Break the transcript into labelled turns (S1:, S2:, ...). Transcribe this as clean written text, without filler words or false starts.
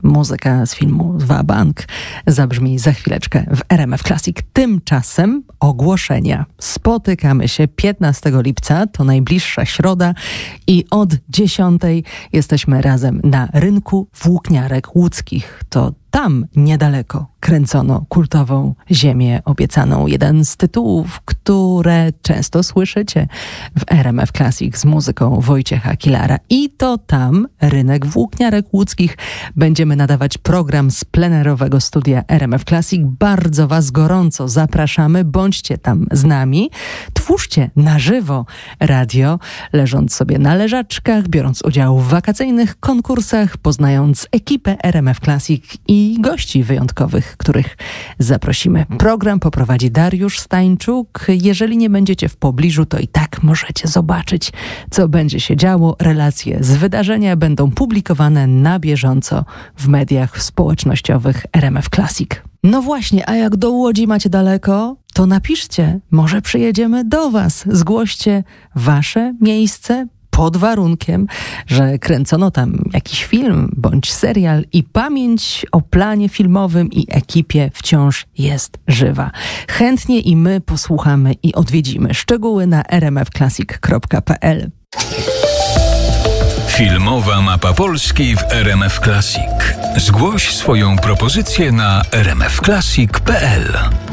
S1: Muzyka z filmu Wabank zabrzmi za chwileczkę w RMF Classic. Tymczasem ogłoszenia. Spotykamy się 15 lipca, to najbliższa środa i od 10 jesteśmy razem na Rynku Włókniarek Łódzkich. To tam niedaleko kręcono kultową Ziemię Obiecaną. Jeden z tytułów, które często słyszycie w RMF Classic z muzyką Wojciecha Kilara. I to tam, Rynek Włókniarek Łódzkich, będziemy nadawać program z plenerowego studia RMF Classic. Bardzo Was gorąco zapraszamy. Bądźcie tam z nami. Twórzcie na żywo radio, leżąc sobie na leżaczkach, biorąc udział w wakacyjnych konkursach, poznając ekipę RMF Classic i gości wyjątkowych, których zaprosimy. Program poprowadzi Dariusz Stańczuk. Jeżeli nie będziecie w pobliżu, to i tak możecie zobaczyć, co będzie się działo. Relacje z wydarzenia będą publikowane na bieżąco w mediach społecznościowych RMF Classic. No właśnie, a jak do Łodzi macie daleko, to napiszcie, może przyjedziemy do Was. Zgłoście Wasze miejsce, pod warunkiem, że kręcono tam jakiś film bądź serial i pamięć o planie filmowym i ekipie wciąż jest żywa. Chętnie i my posłuchamy i odwiedzimy. Szczegóły na rmfclassic.pl.
S2: Filmowa mapa Polski w RMF Classic. Zgłoś swoją propozycję na rmfclassic.pl.